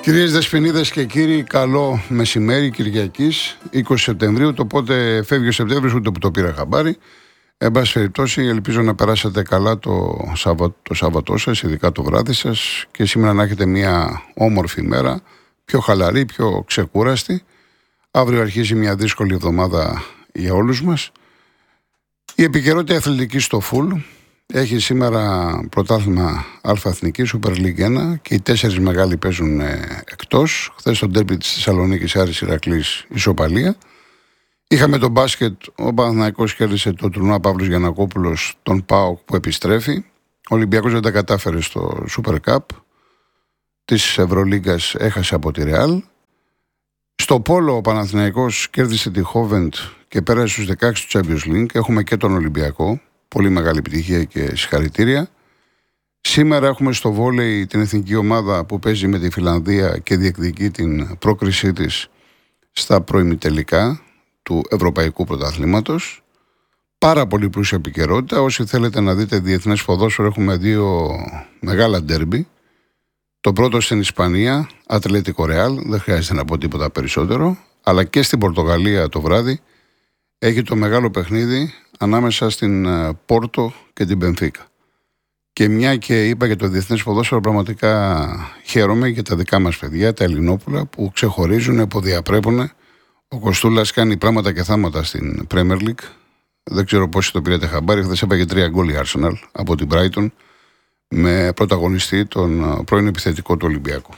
Κυρίες Δεσποινίδες και κύριοι, καλό μεσημέρι Κυριακής 20 Σεπτεμβρίου. Το πότε φεύγει ο Σεπτέμβριος ούτε που το πήρα χαμπάρι. Εν πάση περιπτώσει, ελπίζω να περάσετε καλά το Σάββατό σας, ειδικά το βράδυ σας, και σήμερα να έχετε μια όμορφη μέρα, πιο χαλαρή, πιο ξεκούραστη. Αύριο αρχίζει μια δύσκολη εβδομάδα για όλους μας. Η επικαιρότητα αθλητική στο φουλ. Έχει σήμερα πρωτάθλημα Α-Εθνική, Super League 1 και οι 4 μεγάλοι παίζουν εκτός. Χθες το ντέρμπι της Θεσσαλονίκης, Άρης Ηρακλής, ισοπαλία. Είχαμε το μπάσκετ, ο Παναθηναϊκός κέρδισε το τουρνουά Παύλος Γιαννακόπουλος, τον ΠΑΟΚ που επιστρέφει. Ο Ολυμπιακός δεν τα κατάφερε στο Super Cup της Ευρωλίγκας, έχασε από τη Ρεάλ. Στο πόλο ο Παναθηναϊκός κέρδισε τη Χόβεντ και πέρασε στους 16 του Champions League. Έχουμε και τον Ολυμπιακό. Πολύ μεγάλη επιτυχία και συγχαρητήρια. Σήμερα έχουμε στο βόλεϊ την εθνική ομάδα που παίζει με τη Φιλανδία και διεκδικεί την πρόκρισή της στα προημιτελικά του Ευρωπαϊκού Πρωταθλήματος. Πάρα πολύ πλούσια επικαιρότητα. Όσοι θέλετε να δείτε διεθνές ποδόσφαιρο, έχουμε 2 μεγάλα ντέρμπι. Το πρώτο στην Ισπανία, Ατλέτικο Ρεάλ, δεν χρειάζεται να πω τίποτα περισσότερο. Αλλά και στην Πορτογαλία το βράδυ έχει το μεγάλο παιχνίδι ανάμεσα στην Πόρτο και την Μπενφίκα. Και μια και είπα για το διεθνές ποδόσφαιρο, πραγματικά χαίρομαι για τα δικά μας παιδιά, τα Ελληνόπουλα, που ξεχωρίζουν, που διαπρέπουν. Ο Κοστούλας κάνει πράγματα και θάματα στην Premier League. Δεν ξέρω πόσοι το πήρατε χαμπάρι. Χθες έπαγε 3 γκολ η Arsenal από την Brighton με πρωταγωνιστή τον πρώην επιθετικό του Ολυμπιακού.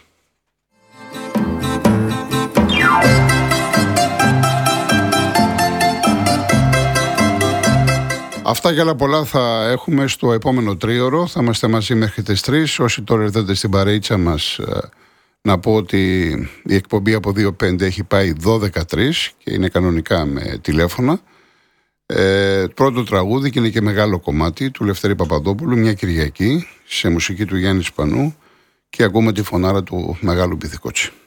Αυτά και άλλα πολλά θα έχουμε στο επόμενο τρίωρο. Θα είμαστε μαζί μέχρι τις 3. Όσοι τώρα ήρθατε στην παρείτσα μας, να πω ότι η εκπομπή από 2-5 έχει πάει 12-3 και είναι κανονικά με τηλέφωνα. Πρώτο τραγούδι και είναι και μεγάλο κομμάτι του Λευτέρη Παπαδόπουλου, μια Κυριακή, σε μουσική του Γιάννη Σπανού, και ακούμε τη φωνάρα του μεγάλου Πυθικότσι.